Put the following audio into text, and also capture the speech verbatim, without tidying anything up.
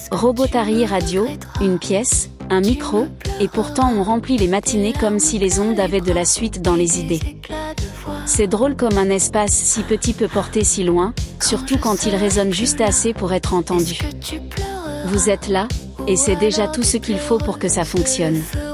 Robotari Radio, une pièce, un micro, et pourtant on remplit les matinées comme si les ondes avaient de la suite dans les idées. C'est drôle comme un espace si petit peut porter si loin, surtout quand il résonne juste assez pour être entendu. Vous êtes là, et c'est déjà tout ce qu'il faut pour que ça fonctionne.